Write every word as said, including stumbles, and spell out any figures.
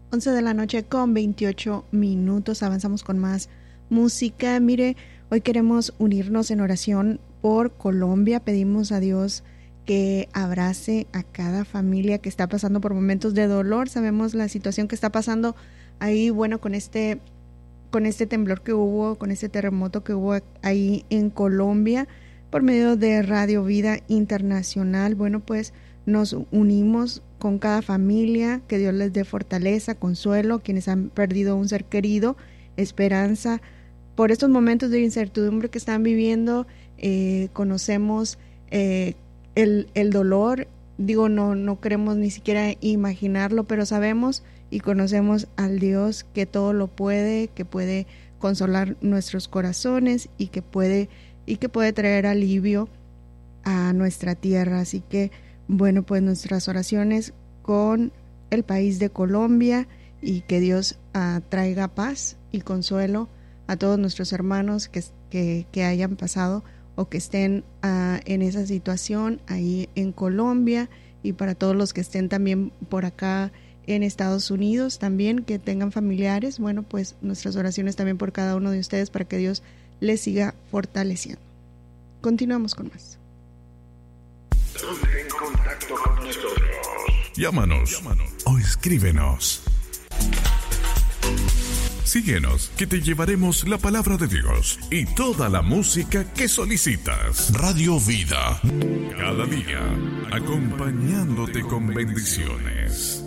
once de la noche con veintiocho minutos. Avanzamos con más música. Mire, hoy queremos unirnos en oración por Colombia. Pedimos a Dios que abrace a cada familia que está pasando por momentos de dolor. Sabemos la situación que está pasando ahí, bueno, con este, con este temblor que hubo, con este terremoto que hubo ahí en Colombia, por medio de Radio Vida Internacional. Bueno, pues nos unimos con cada familia, que Dios les dé fortaleza, consuelo, quienes han perdido un ser querido, esperanza. Por estos momentos de incertidumbre que están viviendo, eh, conocemos eh, el, el dolor, digo, no, no queremos ni siquiera imaginarlo, pero sabemos y conocemos al Dios que todo lo puede, que puede consolar nuestros corazones y que puede, y que puede traer alivio a nuestra tierra. Así que, bueno, pues nuestras oraciones con el país de Colombia, y que Dios uh, traiga paz y consuelo a todos nuestros hermanos que, que, que hayan pasado o que estén uh, en esa situación ahí en Colombia, y para todos los que estén también por acá en Estados Unidos también, que tengan familiares. Bueno, pues nuestras oraciones también por cada uno de ustedes, para que Dios les siga fortaleciendo. Continuamos con más. Ponte en contacto con nosotros. Llámanos, Llámanos o escríbenos. Síguenos, que te llevaremos la palabra de Dios y toda la música que solicitas. Radio Vida, cada día, acompañándote con bendiciones.